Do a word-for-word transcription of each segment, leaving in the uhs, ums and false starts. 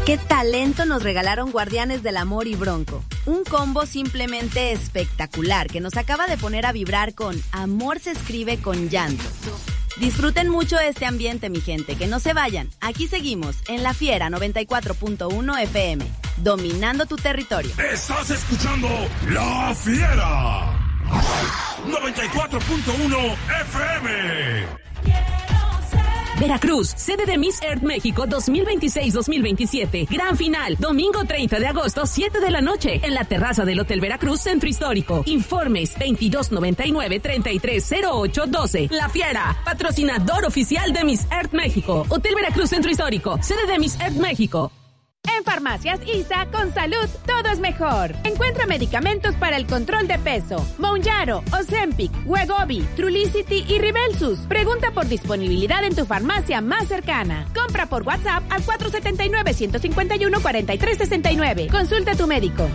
Qué talento nos regalaron Guardianes del Amor y Bronco. Un combo simplemente espectacular que nos acaba de poner a vibrar con Amor se escribe con llanto. Disfruten mucho este ambiente, mi gente, que no se vayan. Aquí seguimos en La Fiera noventa y cuatro punto uno F M, dominando tu territorio. Estás escuchando La Fiera noventa y cuatro punto uno F M. Veracruz, sede de Miss Earth México dos mil veintiséis dos mil veintisiete. Gran final, domingo treinta de agosto, siete de la noche, en la terraza del Hotel Veracruz, Centro Histórico. Informes veintidós noventa y nueve, treinta y tres cero ocho doce. La Fiera, patrocinador oficial de Miss Earth México. Hotel Veracruz, Centro Histórico, sede de Miss Earth México. En Farmacias I S A, con salud, todo es mejor. Encuentra medicamentos para el control de peso. Mounjaro, Ozempic, Wegovy, Trulicity y Ribelsus. Pregunta por disponibilidad en tu farmacia más cercana. Compra por WhatsApp al cuatro siete nueve, uno cinco uno, cuatro tres seis nueve. Consulta a tu médico.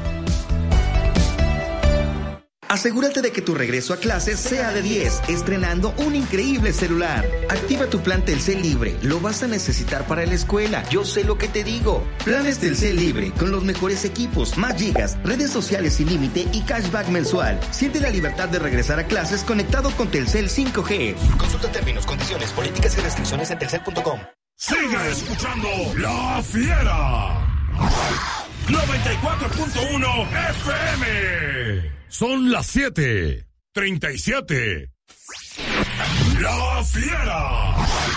Asegúrate de que tu regreso a clases sea de diez, estrenando un increíble celular. Activa tu plan Telcel Libre, lo vas a necesitar para la escuela, yo sé lo que te digo. Planes Telcel Libre, con los mejores equipos, más gigas, redes sociales sin límite y cashback mensual. Siente la libertad de regresar a clases conectado con Telcel cinco G. Consulta términos, condiciones, políticas y restricciones en telcel punto com. Sigue escuchando La Fiera noventa y cuatro punto uno F M. Son las siete treinta y siete. La Fiera.